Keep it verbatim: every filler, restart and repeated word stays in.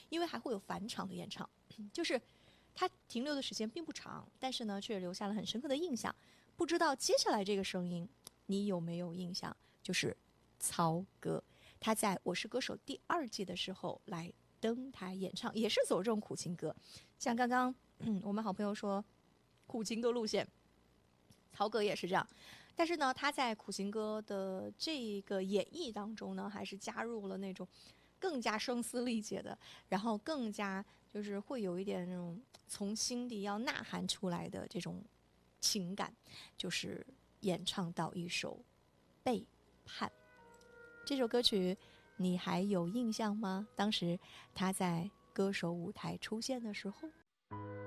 因为还会有返场的演唱，就是它停留的时间并不长，但是呢，却留下了很深刻的印象。不知道接下来这个声音你有没有印象？就是曹格，他在《我是歌手》第二季的时候来登台演唱，也是走这种苦情歌。像刚刚、嗯、我们好朋友说苦情歌路线，曹格也是这样。但是呢，他在苦情歌的这个演绎当中呢，还是加入了那种更加声嘶力竭的，然后更加就是会有一点那种从心底要呐喊出来的这种情感，就是演唱到一首《背叛》这首歌曲，你还有印象吗？当时他在歌手舞台出现的时候。